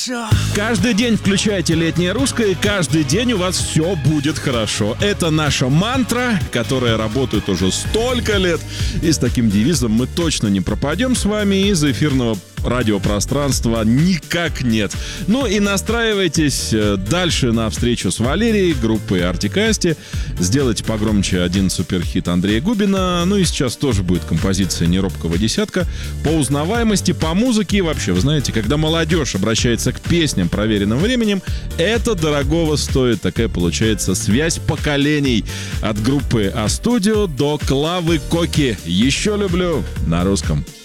Каждый день включайте «Летнее русское», и каждый день у вас все будет хорошо. Это наша мантра, которая работает уже столько лет. И с таким девизом мы точно не пропадем с вами из эфирного радиопространства никак нет. Ну и настраивайтесь дальше на встречу с Валерией, группой Артикасти. Сделайте погромче один суперхит Андрея Губина. Ну и сейчас тоже будет композиция «Неробкого десятка». По узнаваемости, по музыке и вообще, вы знаете, когда молодежь обращается к песням, проверенным временем, это дорогого стоит. Такая получается связь поколений. От группы А-студио до Клавы Коки. Еще люблю на русском.